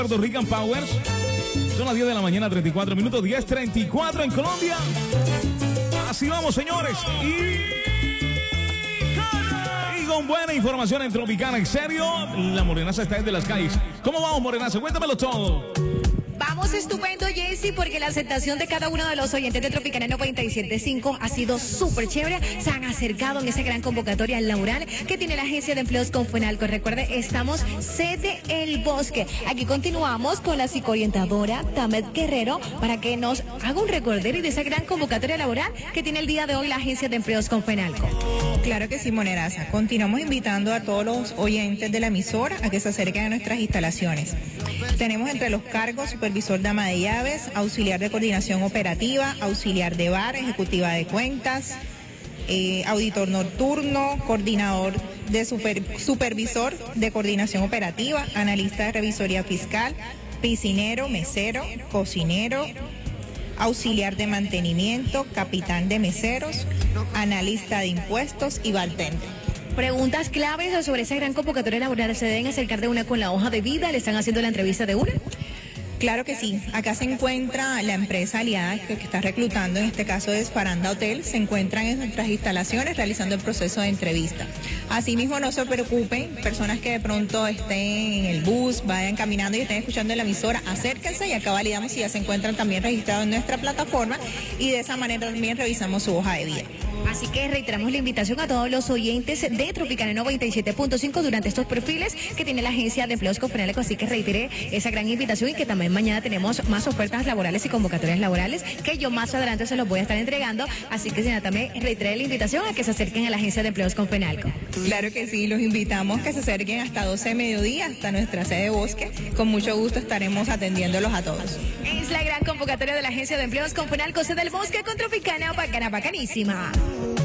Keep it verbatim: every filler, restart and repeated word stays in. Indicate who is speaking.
Speaker 1: Puerto Rican Powers. Son las diez de la mañana, treinta y cuatro minutos, diez treinta y cuatro en Colombia. Así vamos, señores. Y, y con buena información en Tropicana, en serio, la morenaza está desde las calles. ¿Cómo vamos, morenaza? Cuéntamelo todo.
Speaker 2: Vamos estupendo, Jessy, porque la aceptación de cada uno de los oyentes de Tropicana noventa y siete punto cinco ha sido súper chévere. Se han acercado en esa gran convocatoria laboral que tiene la Agencia de Empleos Confenalco. Recuerde, estamos sede El Bosque. Aquí continuamos con la psicoorientadora Tamet Guerrero para que nos haga un recorderis de esa gran convocatoria laboral que tiene el día de hoy la Agencia de Empleos Confenalco.
Speaker 3: Claro que sí, Moneraza. Continuamos invitando a todos los oyentes de la emisora a que se acerquen a nuestras instalaciones. Tenemos entre los cargos supervisor de ama de llaves, auxiliar de coordinación operativa, auxiliar de bar, ejecutiva de cuentas, eh, auditor nocturno, coordinador de super, supervisor de coordinación operativa, analista de revisoría fiscal, piscinero, mesero, cocinero, auxiliar de mantenimiento, capitán de meseros, analista de impuestos y bartender.
Speaker 2: Preguntas claves sobre esa gran convocatoria laboral. ¿Se deben acercar de una con la hoja de vida? ¿Le están haciendo la entrevista de una?
Speaker 3: Claro que sí. Acá se encuentra la empresa aliada que, que está reclutando, en este caso es Faranda Hotel. Se encuentran en nuestras instalaciones realizando el proceso de entrevista. Asimismo, no se preocupen, personas que de pronto estén en el bus, vayan caminando y estén escuchando la emisora, acérquense y acá validamos si ya se encuentran también registrados en nuestra plataforma y de esa manera también revisamos su hoja de vida.
Speaker 2: Así que reiteramos la invitación a todos los oyentes de Tropicana noventa y siete punto cinco durante estos perfiles que tiene la Agencia de Empleos Confenalco. Así que reiteré esa gran invitación y que también mañana tenemos más ofertas laborales y convocatorias laborales que yo más adelante se los voy a estar entregando. Así que señora, también reiteré la invitación a que se acerquen a la Agencia de Empleos Confenalco.
Speaker 3: Claro que sí, los invitamos que se acerquen hasta doce de mediodía, hasta nuestra sede Bosque. Con mucho gusto estaremos atendiéndolos a todos.
Speaker 2: Es la gran convocatoria de la Agencia de Empleos Confenalco, sede del Bosque con Tropicana, bacana, bacanísima.